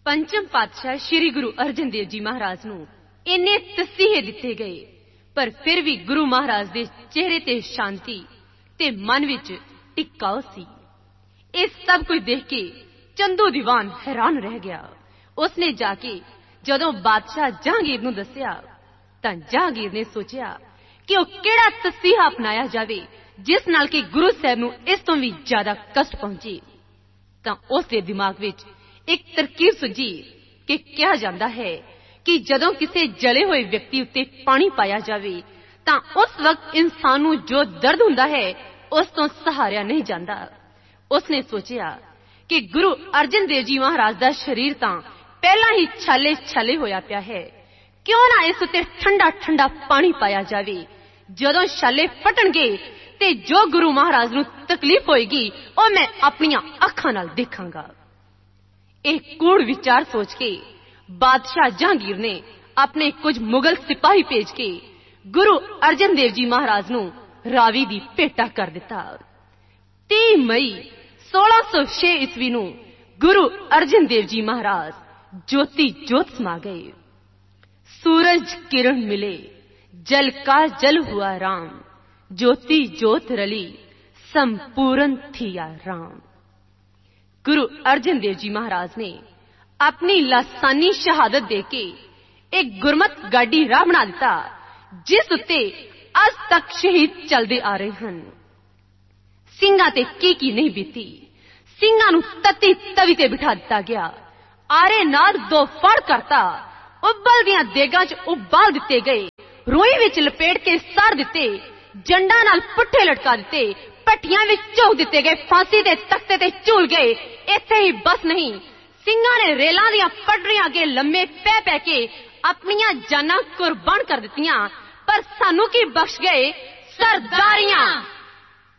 पंचम पातशाह श्री गुरु अर्जन देव जी महाराज नूं इन्ने तसीहे दिते गए, पर फिर भी गुरु महाराज दे चेहरे ते शांति ते मन विच टिकाव सी। इस सब कुछ देख के चंदू दीवान हैरान रह गया। उसने जाके जदों बादशाह जहांगीर नूं दस्सिया तां जहांगीर ने सोचिया कि वह किहड़ा तसीहा अपनाया जावे जिस नाल कि गुरु साहब नूं इस तों भी ज्यादा कष्ट पहुंचे। तां उसदे दिमाग विच एक तरकीब सुझी कि कहा जाता है कि जदों किसी जले हुए व्यक्ति उत्ते पानी पाया जावे तां उस वक्त इंसान नूं जो दर्द हुंदा है उस तों सहारिया नहीं जाता। उसने सोचिया कि गुरु अर्जन देव जी महाराज का शरीर तां पहला ही छाले छाले होया पिया है, क्यों ना इस उत्ते ठंडा ठंडा पानी पाया जावे। जदों छाले फटणगे ते जो गुरु महाराज नूं तकलीफ होएगी और मैं अपनियां अखां नाल देखांगा। एक कूड़ विचार सोच के बादशाह जहांगीर ने अपने कुछ मुगल सिपाही भेज के गुरु अर्जन देव जी महाराज नूं रावी दी भेटा कर दिता। 30 मई 1606 ईस्वी नूं गुरु अर्जन देव जी महाराज ज्योति ज्योत समा गए। सूरज किरण मिले, जल का जल हुआ राम, ज्योति ज्योत रली, संपूर्ण थिया राम। गुरु अर्जन देव जी महाराज ने अपनी लासानी शहादत देके एक गुरमत गाड़ी राह बना दिता जिस उत्ते अज तक शहीद चलते आ रहे हैं। ਸਿੰਘਾਂ ते की नहीं बीती। ਸਿੰਘਾਂ ਨੂੰ तत्ती तवी ते बिठा दिता गया। आरे नाल 2 फड़ करता, उबल दियां देगां च उबाल दिते गए, रोई विच लपेट के साड़ दिते, जंडा नाल पुट्ठे लटका दिते, भट्टियां विच झोक दिते गए, फांसी दे तख्ते ते झूल गए। इत्थे ही बस नहीं, ਸਿੰਘਾਂ ने रेलां दियां पटड़ियां अगे लम्मे पै पै के अपनियां जानां कुर्बान कर दित्तियां, पर सानू की बख्श गए सरदारियां।